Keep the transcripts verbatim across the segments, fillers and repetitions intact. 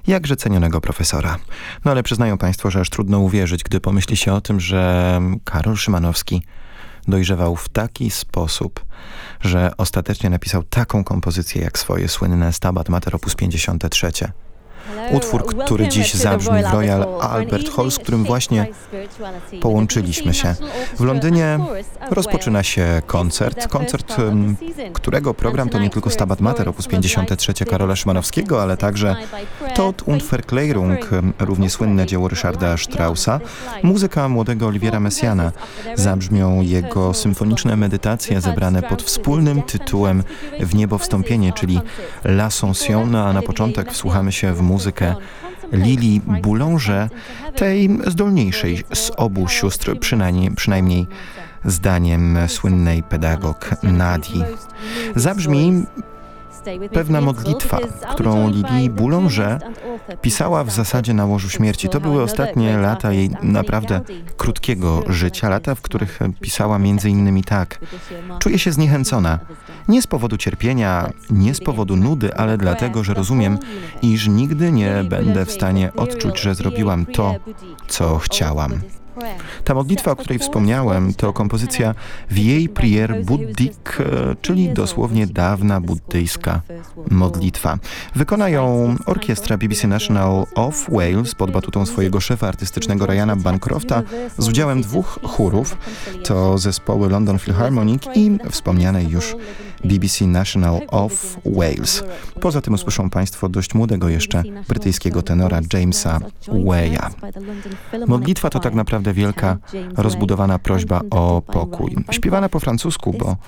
jakże cenionego profesora. No ale przyznają państwo, że aż trudno uwierzyć, gdy pomyśli się o tym, że Karol Szymanowski dojrzewał w taki sposób, że ostatecznie napisał taką kompozycję jak swoje słynne Stabat Mater op. pięćdziesiąt trzy. Utwór, który dziś zabrzmi w Royal Albert Hall, z którym właśnie połączyliśmy się. W Londynie rozpoczyna się koncert, koncert, którego program to nie tylko Stabat Mater op. pięćdziesiąt trzy Karola Szymanowskiego, ale także Tod und Verklärung, równie słynne dzieło Ryszarda Straussa, muzyka młodego Oliviera Messiaena. Zabrzmią jego symfoniczne medytacje zebrane pod wspólnym tytułem W niebo wstąpienie, czyli L'Ascension, a na początek wsłuchamy się w muzykę Lili Boulanger, tej zdolniejszej z obu sióstr, przynajmniej, przynajmniej zdaniem słynnej pedagog Nadii. Zabrzmi pewna modlitwa, którą Lili Boulanger pisała w zasadzie na łożu śmierci. To były ostatnie lata jej naprawdę krótkiego życia, lata, w których pisała między innymi tak: czuję się zniechęcona. Nie z powodu cierpienia, nie z powodu nudy, ale dlatego, że rozumiem, iż nigdy nie będę w stanie odczuć, że zrobiłam to, co chciałam. Ta modlitwa, o której wspomniałem, to kompozycja Vieille prière bouddhique, czyli dosłownie dawna buddyjska modlitwa. Wykona ją orkiestra B B C National of Wales pod batutą swojego szefa artystycznego Ryana Bancrofta z udziałem dwóch chórów. To zespoły London Philharmonic i wspomnianej już B B C National of Wales. Poza tym usłyszą państwo dość młodego jeszcze brytyjskiego tenora Jamesa Waya. Modlitwa to tak naprawdę wielka, rozbudowana prośba o pokój. Śpiewana po francusku, bo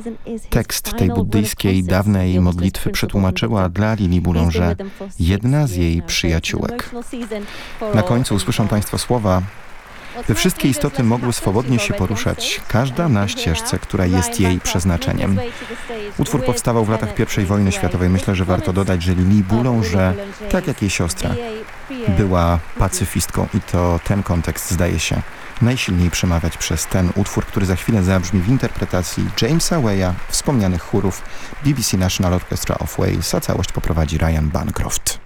tekst tej buddyjskiej, dawnej modlitwy przetłumaczyła dla Lili Boulanger jedna z jej przyjaciółek. Na końcu usłyszą państwo słowa: by wszystkie istoty mogły swobodnie się poruszać, każda na ścieżce, która jest jej przeznaczeniem. Utwór powstawał w latach pierwszej wojny światowej. Myślę, że warto dodać, że Lili Boulanger, tak jak jej siostra, była pacyfistką i to ten kontekst zdaje się najsilniej przemawiać przez ten utwór, który za chwilę zabrzmi w interpretacji Jamesa Waya, wspomnianych chórów B B C National Orchestra of Wales, a całość poprowadzi Ryan Bancroft.